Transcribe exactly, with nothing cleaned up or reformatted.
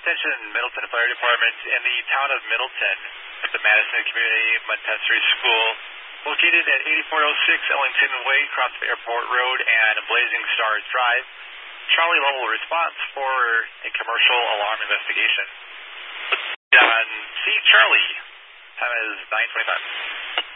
attention, Middleton Fire Department in the town of Middleton at the Madison Community Montessori School, located at eighty-four oh six Ellington Way, across the Airport Road and Blazing Stars Drive. Charlie level response for a commercial alarm investigation. On C. Charlie, time is nine twenty-five.